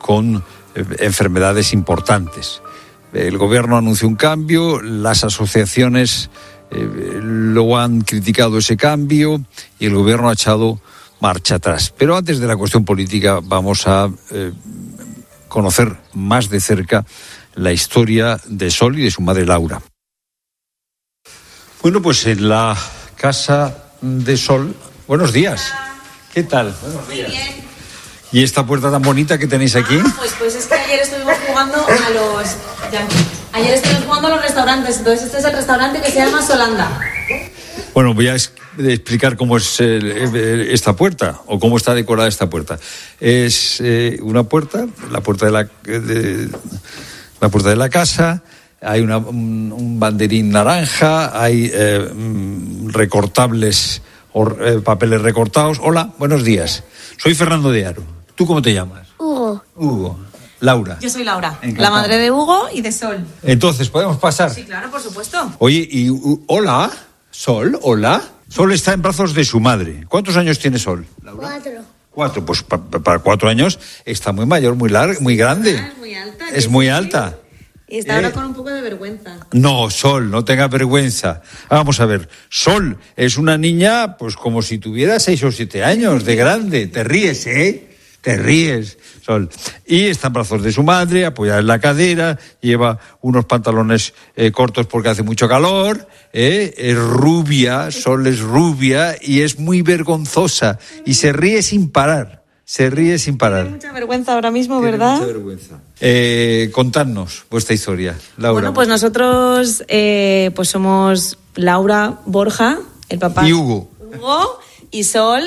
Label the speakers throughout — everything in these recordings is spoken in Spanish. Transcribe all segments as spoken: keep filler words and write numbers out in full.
Speaker 1: con eh, enfermedades importantes. El gobierno anunció un cambio, las asociaciones eh, lo han criticado ese cambio y el gobierno ha echado marcha atrás. Pero antes de la cuestión política vamos a eh, conocer más de cerca la historia de Sol y de su madre Laura. Bueno, pues en la casa de Sol. Buenos días. ¿Qué tal? Buenos días. Muy bien. ¿Y esta puerta tan bonita que tenéis aquí?
Speaker 2: Ah, pues, pues es que ayer estuvimos jugando a los... Ya, ayer estuvimos jugando a los restaurantes. Entonces este es el restaurante que se llama Solanda.
Speaker 1: Bueno, voy a explicar cómo es eh, esta puerta o cómo está decorada esta puerta. Es eh, una puerta, la puerta de la, de, la puerta de la casa. Hay una, un, un banderín naranja, hay eh, recortables, or, eh, papeles recortados. Hola, buenos días. Soy Fernando de Aro. ¿Tú cómo te llamas?
Speaker 3: Hugo.
Speaker 1: Hugo. Laura.
Speaker 2: Yo soy Laura,
Speaker 1: Encantado.
Speaker 2: La madre de Hugo y de Sol.
Speaker 1: Entonces, ¿podemos pasar?
Speaker 2: Sí, claro, por supuesto.
Speaker 1: Oye, y uh, hola, Sol, hola. Sol está en brazos de su madre. ¿Cuántos años tiene Sol, Laura?
Speaker 3: Cuatro.
Speaker 1: Cuatro, pues pa, pa, para cuatro años está muy mayor, muy larga, muy grande.
Speaker 2: Ah, es muy alta.
Speaker 1: Es muy alta.
Speaker 2: Y está
Speaker 1: Eh.
Speaker 2: ahora con un poco de vergüenza.
Speaker 1: No, Sol, no tenga vergüenza. Vamos a ver, Sol es una niña, pues como si tuviera seis o siete años de grande. Te ríes, ¿eh? Te ríes, Sol. Y está en brazos de su madre, apoyada en la cadera, lleva unos pantalones eh, cortos porque hace mucho calor, ¿eh? Es rubia, Sol es rubia y es muy vergonzosa y se ríe sin parar. Se ríe sin parar.
Speaker 2: Tiene mucha vergüenza ahora mismo,
Speaker 1: Tiene
Speaker 2: ¿verdad?
Speaker 1: mucha vergüenza. Eh, contadnos vuestra historia, Laura.
Speaker 2: Bueno, pues nosotros eh, pues somos Laura, Borja, el papá.
Speaker 1: Y Hugo.
Speaker 2: Hugo y Sol.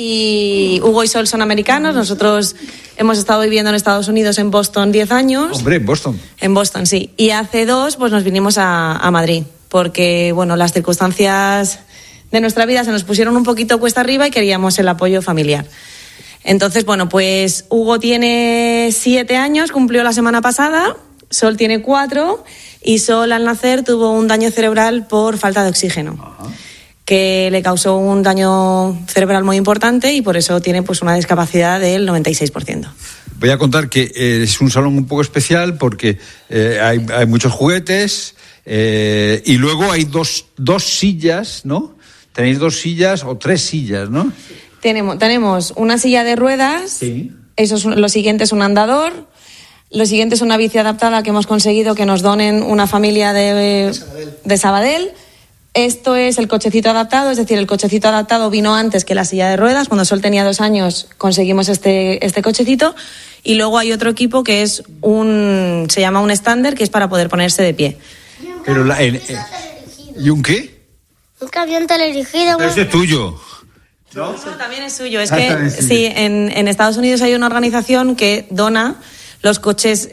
Speaker 2: Y Hugo y Sol son americanos. Nosotros hemos estado viviendo en Estados Unidos, en Boston, diez años.
Speaker 1: Hombre, en Boston.
Speaker 2: En Boston, sí. Y hace dos, pues nos vinimos a, a Madrid. Porque, bueno, las circunstancias de nuestra vida se nos pusieron un poquito cuesta arriba y queríamos el apoyo familiar. Entonces, bueno, pues Hugo tiene siete años, cumplió la semana pasada, Sol tiene cuatro y Sol al nacer tuvo un daño cerebral por falta de oxígeno, Ajá. que le causó un daño cerebral muy importante y por eso tiene pues una discapacidad del noventa y seis por ciento.
Speaker 1: Voy a contar que eh, es un salón un poco especial porque eh, hay, hay muchos juguetes eh, y luego hay dos, dos sillas, ¿no? Tenéis dos sillas o tres sillas, ¿no?
Speaker 2: Tenemos, tenemos una silla de ruedas,
Speaker 1: sí.
Speaker 2: Eso es, lo siguiente es un andador, lo siguiente es una bici adaptada que hemos conseguido que nos donen una familia de, de, Sabadell. de Sabadell. Esto es el cochecito adaptado, es decir, el cochecito adaptado vino antes que la silla de ruedas. Cuando Sol tenía dos años conseguimos este, este cochecito. Y luego hay otro equipo que es un, se llama un stander, que es para poder ponerse de pie.
Speaker 1: Pero la, en, en, ¿Y un qué?
Speaker 3: Un camión teledirigido.
Speaker 1: Pero ese es tuyo. ¿No?
Speaker 2: Eso también es suyo. Es que sí, en, en Estados Unidos hay una organización que dona los coches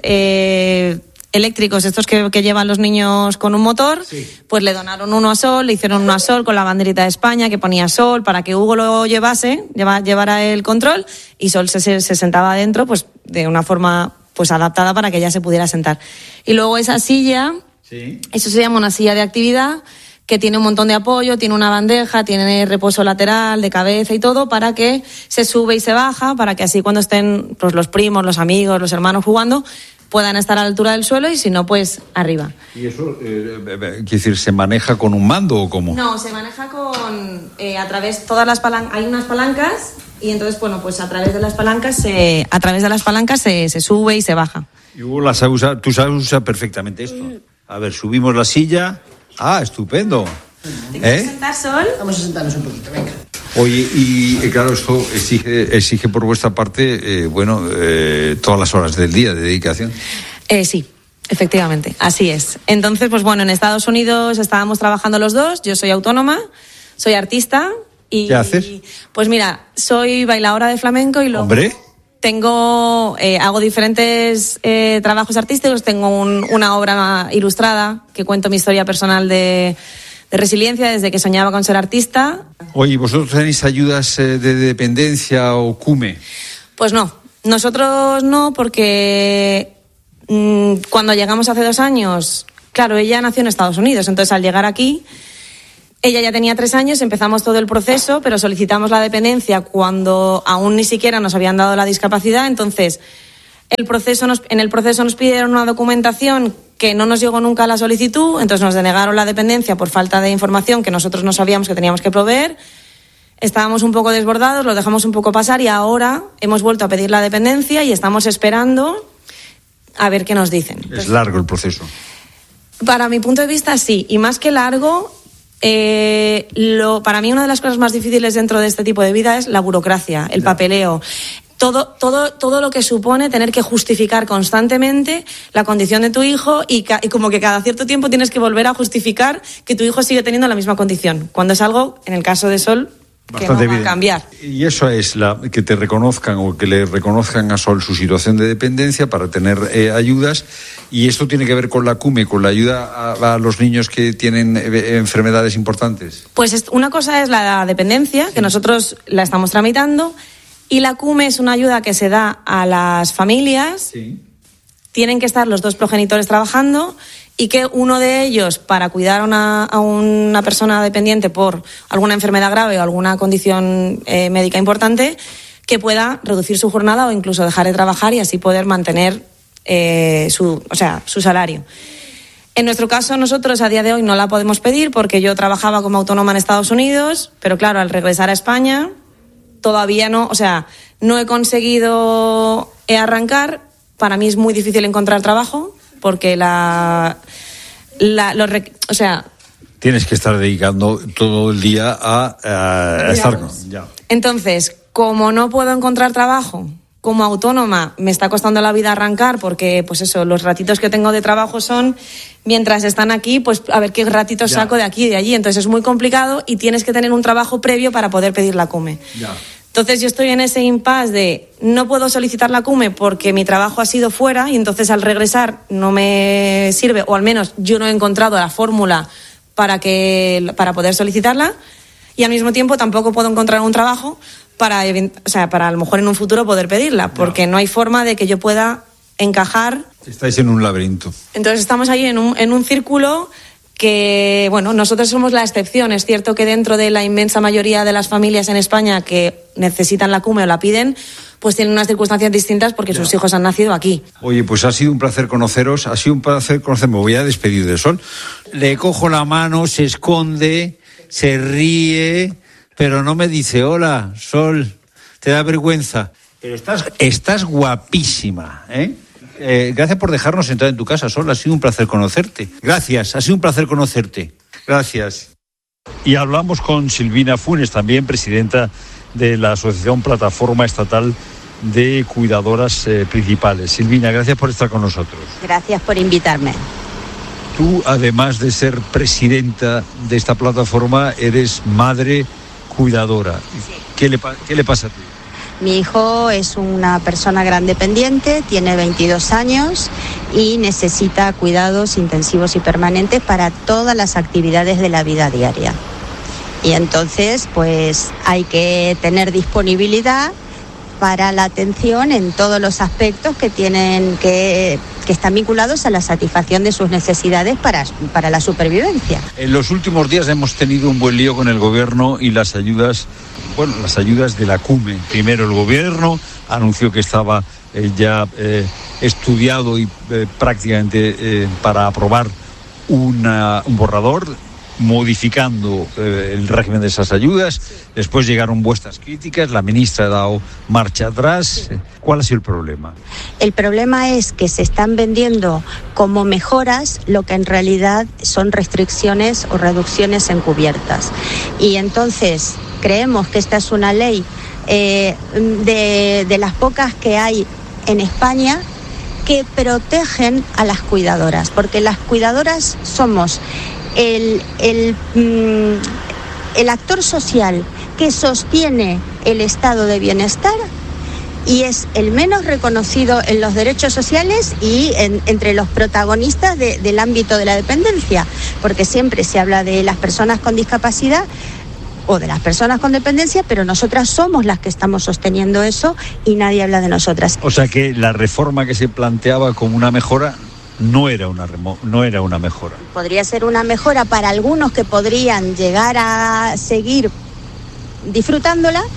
Speaker 2: eh, eléctricos, estos que, que llevan los niños con un motor, sí. Pues le donaron uno a Sol, le hicieron uno a Sol con la banderita de España que ponía Sol para que Hugo lo llevase, lleva, llevara el control y Sol se, se sentaba adentro pues de una forma pues adaptada para que ella se pudiera sentar. Y luego esa silla, sí. Eso se llama una silla de actividad, que tiene un montón de apoyo, tiene una bandeja, tiene reposo lateral, de cabeza y todo, para que se sube y se baja, para que así cuando estén pues, los primos, los amigos, los hermanos jugando, puedan estar a la altura del suelo y si no, pues arriba.
Speaker 1: ¿Y eso, eh, quiere decir, se maneja con un mando o cómo?
Speaker 2: No, se maneja con, eh, a través, todas las palancas, hay unas palancas y entonces, bueno, pues a través de las palancas se, a través de las palancas se, se sube y se baja.
Speaker 1: Y Hugo las usa, tú sabes usar perfectamente esto. A ver, subimos la silla... Ah, estupendo.
Speaker 2: ¿Te quieres ¿Eh? sentar, Sol?
Speaker 4: Vamos a sentarnos un poquito, venga.
Speaker 1: Oye, y claro, esto exige, exige por vuestra parte, eh, bueno, eh, todas las horas del día de dedicación.
Speaker 2: Eh, sí, efectivamente, así es. Entonces, pues bueno, en Estados Unidos estábamos trabajando los dos, yo soy autónoma, soy artista y...
Speaker 1: ¿Qué haces?
Speaker 2: Pues mira, soy bailadora de flamenco y luego...
Speaker 1: ¿Hombre?
Speaker 2: Tengo, eh, hago diferentes eh, trabajos artísticos. Tengo un, una obra ilustrada que cuento mi historia personal de, de resiliencia desde que soñaba con ser artista.
Speaker 1: Oye, ¿vosotros tenéis ayudas eh, de dependencia o CUME?
Speaker 2: Pues no, nosotros no, porque mmm, cuando llegamos hace dos años, claro, ella nació en Estados Unidos, entonces al llegar aquí... Ella ya tenía tres años, empezamos todo el proceso, pero solicitamos la dependencia cuando aún ni siquiera nos habían dado la discapacidad. Entonces, El proceso nos, en el proceso nos pidieron una documentación que no nos llegó nunca a la solicitud, entonces nos denegaron la dependencia por falta de información que nosotros no sabíamos que teníamos que proveer. Estábamos un poco desbordados, lo dejamos un poco pasar y ahora hemos vuelto a pedir la dependencia y estamos esperando a ver qué nos dicen.
Speaker 1: Es largo el proceso.
Speaker 2: Para mi punto de vista, sí. Y más que largo, eh, lo, para mí una de las cosas más difíciles dentro de este tipo de vida es la burocracia, el ya. papeleo. Todo, todo, todo lo que supone tener que justificar constantemente la condición de tu hijo y, ca- y como que cada cierto tiempo tienes que volver a justificar que tu hijo sigue teniendo la misma condición. Cuando es algo, en el caso de Sol, que no va a cambiar.
Speaker 1: Y eso es la que te reconozcan o que le reconozcan a Sol su situación de dependencia para tener eh, ayudas. Y esto tiene que ver con la CUME, con la ayuda a, a los niños que tienen eh, enfermedades importantes.
Speaker 2: Pues una cosa es la dependencia, sí. que nosotros la estamos tramitando, y la CUME es una ayuda que se da a las familias. Sí. Tienen que estar los dos progenitores trabajando y que uno de ellos, para cuidar a una, a una persona dependiente por alguna enfermedad grave o alguna condición eh, médica importante, que pueda reducir su jornada o incluso dejar de trabajar y así poder mantener eh, su, o sea, su salario. En nuestro caso, nosotros a día de hoy no la podemos pedir porque yo trabajaba como autónoma en Estados Unidos, pero claro, al regresar a España todavía no, o sea, no he conseguido arrancar. Para mí es muy difícil encontrar trabajo porque la, la los, o sea,
Speaker 1: tienes que estar dedicando todo el día a, a estar con. Ya.
Speaker 2: Entonces, como no puedo encontrar trabajo como autónoma, me está costando la vida arrancar porque, pues eso, los ratitos que tengo de trabajo son mientras están aquí, pues a ver qué ratitos ya. saco de aquí y de allí. Entonces es muy complicado y tienes que tener un trabajo previo para poder pedir la CUME. Ya. Entonces yo estoy en ese impasse de no puedo solicitar la CUME porque mi trabajo ha sido fuera y entonces al regresar no me sirve, o al menos yo no he encontrado la fórmula para que para poder solicitarla, y al mismo tiempo tampoco puedo encontrar un trabajo para, o sea, para a lo mejor en un futuro poder pedirla, porque no, no hay forma de que yo pueda encajar.
Speaker 1: Estáis en un laberinto.
Speaker 2: Entonces estamos ahí en un, en un círculo que, bueno, nosotros somos la excepción. Es cierto que dentro de la inmensa mayoría de las familias en España que necesitan la CUME o la piden, pues tienen unas circunstancias distintas porque ya. sus hijos han nacido aquí.
Speaker 1: Oye, pues ha sido un placer conoceros, ha sido un placer conocerme. Me voy a despedir de Sol. Le cojo la mano, se esconde, se ríe, pero no me dice hola, Sol, te da vergüenza. Pero estás, estás guapísima, ¿eh? Eh, gracias por dejarnos entrar en tu casa, Sol. Ha sido un placer conocerte. Gracias, ha sido un placer conocerte. Gracias. Y hablamos con Silvina Funes, también presidenta de la Asociación Plataforma Estatal de Cuidadoras eh, Principales. Silvina, gracias por estar con nosotros.
Speaker 4: Gracias por invitarme.
Speaker 1: Tú, además de ser presidenta de esta plataforma, eres madre cuidadora. Sí. ¿Qué le, qué le pasa a ti?
Speaker 4: Mi hijo es una persona gran dependiente, tiene veintidós años y necesita cuidados intensivos y permanentes para todas las actividades de la vida diaria. Y entonces, pues hay que tener disponibilidad para la atención en todos los aspectos que tienen que, que están vinculados a la satisfacción de sus necesidades para, para la supervivencia.
Speaker 1: En los últimos días hemos tenido un buen lío con el gobierno y las ayudas, bueno, las ayudas de la CUME. Primero el gobierno anunció que estaba eh, ya eh, estudiado y eh, prácticamente eh, para aprobar una, un borrador modificando eh, el régimen de esas ayudas. Después llegaron vuestras críticas, la ministra ha dado marcha atrás. ¿Cuál ha sido el problema?
Speaker 4: El problema es que se están vendiendo como mejoras lo que en realidad son restricciones o reducciones encubiertas. Y entonces creemos que esta es una ley eh, de, de las pocas que hay en España que protegen a las cuidadoras, porque las cuidadoras somos El, el, el actor social que sostiene el estado de bienestar y es el menos reconocido en los derechos sociales y en, entre los protagonistas de, del ámbito de la dependencia, porque siempre se habla de las personas con discapacidad o de las personas con dependencia, pero nosotras somos las que estamos sosteniendo eso y nadie habla de nosotras.
Speaker 1: O sea que la reforma que se planteaba como una mejora No era una remo- no era una mejora.
Speaker 4: Podría ser una mejora para algunos que podrían llegar a seguir disfrutándola,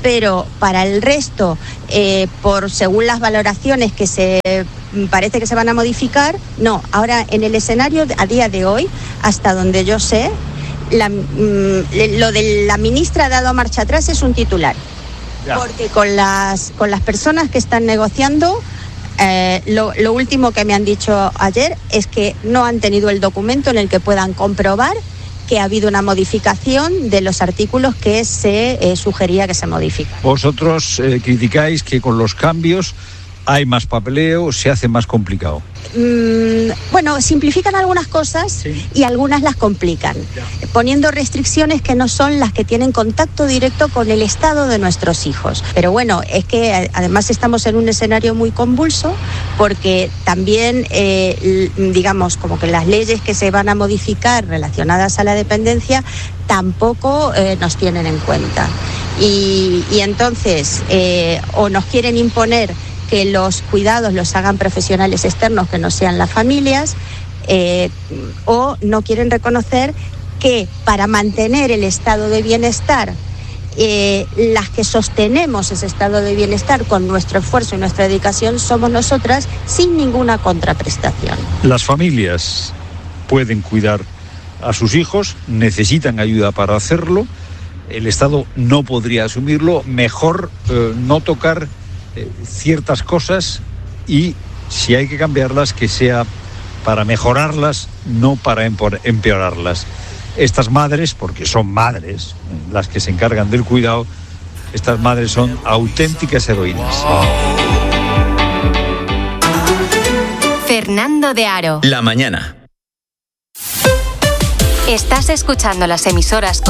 Speaker 4: pero para el resto, eh, por según las valoraciones que se parece que se van a modificar, no. Ahora, en el escenario a día de hoy, hasta donde yo sé, la, mm, lo de la ministra ha dado marcha atrás es un titular. Ya. Porque con las, con las personas que están negociando, eh, lo, lo último que me han dicho ayer es que no han tenido el documento en el que puedan comprobar que ha habido una modificación de los artículos que se eh, sugería que se modifiquen.
Speaker 1: Vosotros eh, criticáis que con los cambios hay más papeleo, se hace más complicado.
Speaker 4: Mm, bueno, simplifican algunas cosas, sí, y algunas las complican, ya, poniendo restricciones que no son las que tienen contacto directo con el estado de nuestros hijos. Pero bueno, es que además estamos en un escenario muy convulso porque también, eh, digamos, como que las leyes que se van a modificar relacionadas a la dependencia tampoco eh, nos tienen en cuenta. Y, y entonces, eh, o nos quieren imponer que los cuidados los hagan profesionales externos que no sean las familias, eh, o no quieren reconocer que para mantener el estado de bienestar, eh, las que sostenemos ese estado de bienestar con nuestro esfuerzo y nuestra dedicación somos nosotras, sin ninguna contraprestación.
Speaker 1: Las familias pueden cuidar a sus hijos, necesitan ayuda para hacerlo, el Estado no podría asumirlo, mejor eh, no tocar ciertas cosas, y si hay que cambiarlas, que sea para mejorarlas, no para empeorarlas. Estas madres, porque son madres las que se encargan del cuidado, estas madres son auténticas heroínas.
Speaker 5: Fernando de Aro.
Speaker 6: La mañana.
Speaker 5: Estás escuchando las emisoras